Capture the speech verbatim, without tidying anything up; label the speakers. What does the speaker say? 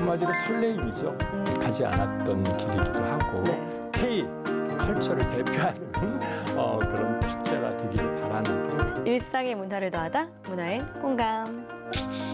Speaker 1: 한마디로 설레임이죠.
Speaker 2: 음.
Speaker 1: 가지 않았던 길이기도 하고
Speaker 2: 네.
Speaker 1: K 컬처를 대표하는 어, 그런 축제가 되기를 바라는
Speaker 2: 일상의 문화를 더하다 문화엔 공감.